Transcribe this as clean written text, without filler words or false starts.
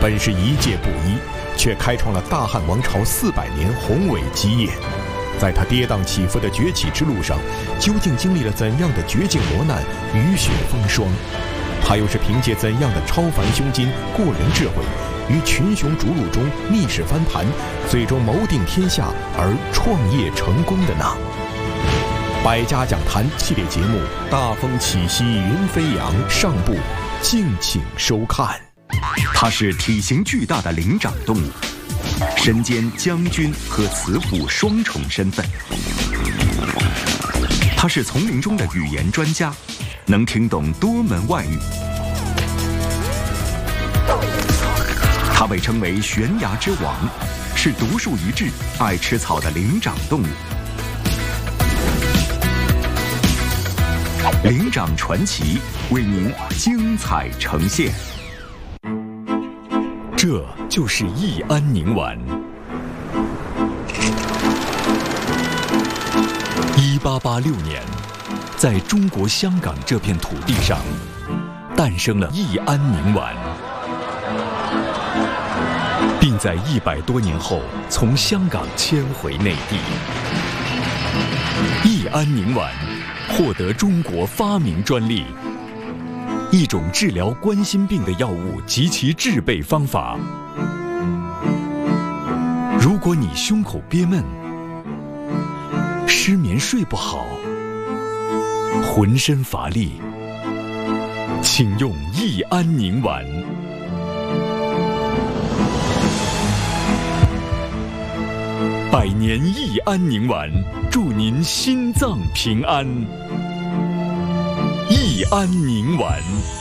本是一介布衣，却开创了大汉王朝400年宏伟基业。在他跌宕起伏的崛起之路上，究竟经历了怎样的绝境磨难、雨雪风霜？他又是凭借怎样的超凡胸襟、过人智慧，于群雄逐鹿中逆势翻盘，最终谋定天下而创业成功的呢？百家讲坛系列节目《大风起兮云飞扬》上部，敬请收看。 它是体型巨大的灵长动物，身兼将军和慈父双重身份。他是丛林中的语言专家，能听懂多门外语。他被称为悬崖之王，是独树一帜、爱吃草的灵长动物。灵长传奇为您精彩呈现。 这就是益安宁丸。1886年，在中国香港这片土地上，诞生了益安宁丸，并在100多年后从香港迁回内地。益安宁丸获得中国发明专利，一种治疗冠心病的药物及其制备方法。如果你胸口憋闷、失眠睡不好、浑身乏力，请用益安宁丸。100年益安宁丸，祝您心脏平安。益安宁丸。